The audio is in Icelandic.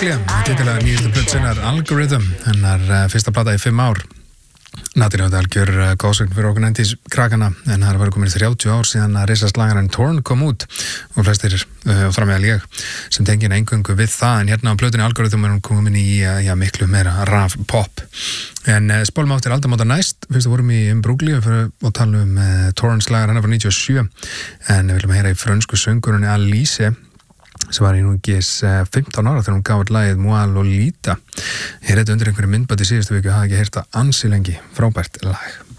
Bruglia, titilaði nýjastu plötu sinnar Algorithm, hennar fyrsta plata í 5 ár. Náttúrulega algjör góðsögn fyrir okkur 90s krakkana, en það var komin 30 ár síðan að risaslagarinn Torn kom út og flestir frammeðal ég sem tengin eingöngu við það, en hérna á plötunni Algorithm er hún komin í miklu meira raf pop. En spólum áttir aldamóta næst, fyrst vorum í Bruglia og tala Torn slagar hennar frá 97, en við viljum heyra í frönsku söngurunni Alice sem var einungis 15 ára þegar hún gaf út lagið Moi Lolita. Hér undir einhverju myndbandi síðustu viku, hafði ekki heyrt það ansi lengi. Frábært lag.